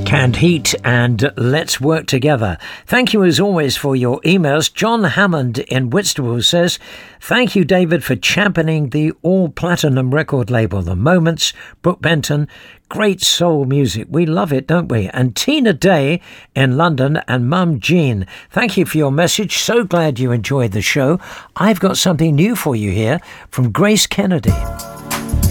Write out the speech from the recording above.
Canned Heat and Let's Work Together. Thank you as always for your emails. John Hammond in Whitstable says, thank you, David, for championing the all-platinum record label, The Moments, Brooke Benton. Great soul music. We love it, don't we? And Tina Day in London and Mum Jean. Thank you for your message. So glad you enjoyed the show. I've got something new for you here from Grace Kennedy.